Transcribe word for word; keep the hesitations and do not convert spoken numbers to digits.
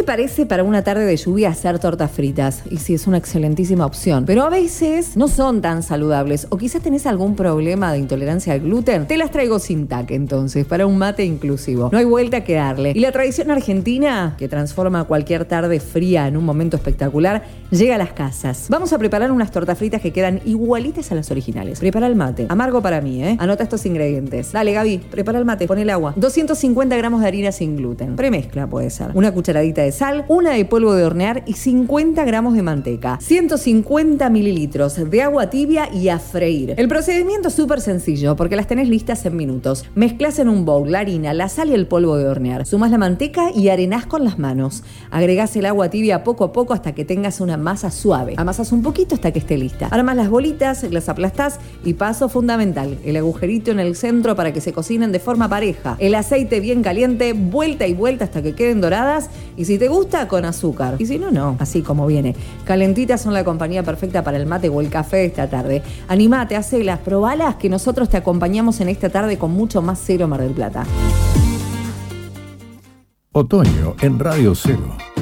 te parece para una tarde de lluvia hacer tortas fritas? Y sí, es una excelentísima opción. Pero a veces no son tan saludables. O quizás tenés algún problema de intolerancia al gluten. Te las traigo sin tac, entonces, para un mate inclusivo. No hay vuelta que darle. Y la tradición argentina, que transforma cualquier tarde fría en un momento espectacular, llega a las casas. Vamos a preparar unas tortas fritas que quedan igualitas a las originales. Prepara el mate. Amargo para mí, ¿eh? Anota estos ingredientes. Dale, Gaby, prepara el mate. Pon el agua. doscientos cincuenta gramos de harina sin gluten. Premezcla puede ser. Una cucharadita de sal, una de polvo de hornear y cincuenta gramos de manteca. ciento cincuenta mililitros de agua tibia y a freír. El procedimiento es súper sencillo porque las tenés listas en minutos. Mezclas en un bowl la harina, la sal y el polvo de hornear. Sumás la manteca y arenás con las manos. Agregás el agua tibia poco a poco hasta que tengas una masa suave. Amasás un poquito hasta que esté lista. Armás las bolitas, las aplastás y paso fundamental, el agujerito en el centro para que se cocinen de forma pareja. El aceite bien caliente, vuelta y vuelta hasta que queden doradas y si te gusta, con azúcar. Y si no, no, así como viene. Calentitas son la compañía perfecta para el mate o el café de esta tarde. Animate, hacelas, probalas que nosotros te acompañamos en esta tarde con mucho más Cero Mar del Plata. Otoño en Radio Cero.